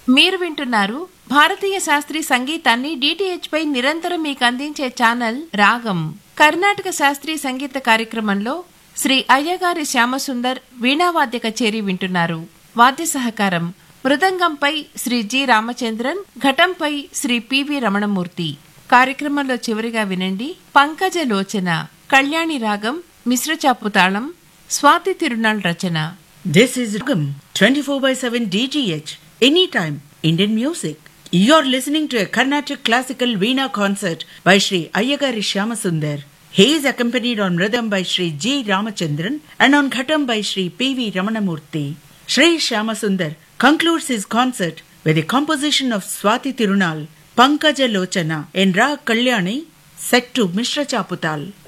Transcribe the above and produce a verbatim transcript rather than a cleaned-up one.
మీరు వింటున్నారు భారతీయ శాస్త్రీయ సంగీతాన్ని డిటిహెచ్ పై నిరంతరం మీకు అందించే ఛానల్ రాగం. కర్ణాటక శాస్త్రీయ సంగీత కార్యక్రమంలో శ్రీ అయ్యగారి శ్యామసుందర్ వీణావాద్య కచేరీ వింటున్నారు. వాద్య సహకారం మృదంగంపై శ్రీ జి రామచంద్రన్, ఘటంపై శ్రీ పివి రమణమూర్తి. కార్యక్రమంలో చివరిగా వినండి పంకజ లోచన కళ్యాణి రాగం మిశ్ర చాపుతాళం స్వాతి తిరునాళ్ రచన. This is Ragam twenty-four by seven D T H, anytime Indian music. You're listening to a Carnatic classical Veena concert by Sri Ayyagari Shyamasundar. He is accompanied on Mridam by Sri G. Ramachandran and on Ghatam by Sri P V Ramanamurthy. Sri Shyamasundar concludes his concert with a composition of Swati Tirunal, Pankaja Lochana in Ra Kalyani, set to Mishra Chaputal.